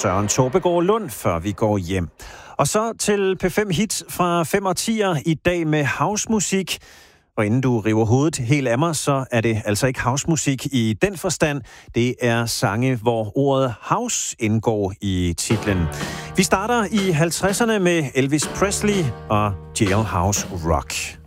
Søren Tobegård Lund, før vi går hjem. Og så til P5 Hits fra 5 og 10'er i dag med housemusik. Og inden du river hovedet helt af mig, så er det altså ikke housemusik i den forstand. Det er sange, hvor ordet house indgår i titlen. Vi starter i 50'erne med Elvis Presley og Jailhouse Rock.